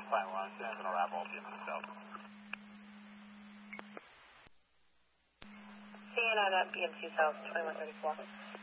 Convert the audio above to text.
Fine, we're on Sentinel Apple, Houston South. CNN at BMC South, 2134.